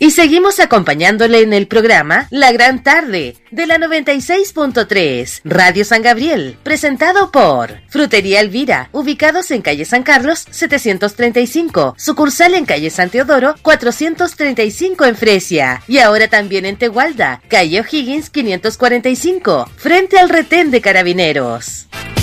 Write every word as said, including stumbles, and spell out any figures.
Y seguimos acompañándole en el programa La Gran Tarde de la noventa y seis punto tres, Radio San Gabriel, presentado por Frutería Elvira, ubicados en calle San Carlos setecientos treinta y cinco, sucursal en calle San Teodoro cuatrocientos treinta y cinco en Fresia, y ahora también en Tegualda, calle O'Higgins quinientos cuarenta y cinco, frente al retén de Carabineros.